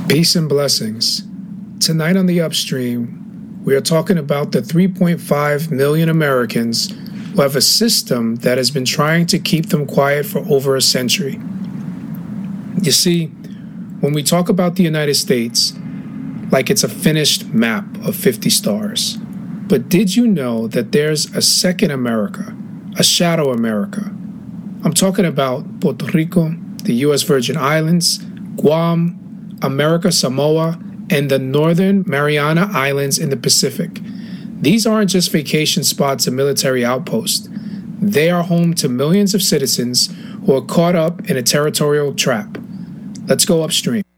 Peace and blessings. Tonight on the Upstream, we are talking about the 3.5 million Americans who have a system that has been trying to keep them quiet for over a century. You see, when we talk about the United States, like it's a finished map of 50 stars. But did you know that there's a second America, a shadow America? I'm talking about Puerto Rico, the U.S. Virgin Islands, Guam, America Samoa, and the Northern Mariana Islands in the Pacific. These aren't just vacation spots and military outposts. They are home to millions of citizens who are caught up in a territorial trap. Let's go upstream.